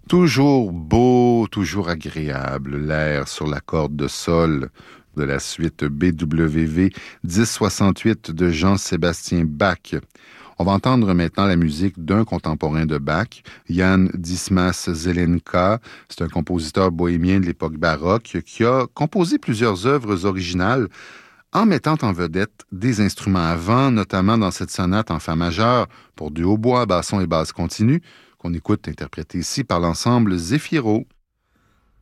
Toujours beau, toujours agréable, l'air sur la corde de sol de la suite BWV 1068 de Jean-Sébastien Bach. On va entendre maintenant la musique d'un contemporain de Bach, Jan Dismas Zelenka. C'est un compositeur bohémien de l'époque baroque qui a composé plusieurs œuvres originales en mettant en vedette des instruments à vent, notamment dans cette sonate en fa majeur pour du hautbois, basson et basse continue, qu'on écoute interprétée ici par l'ensemble Zéphiro.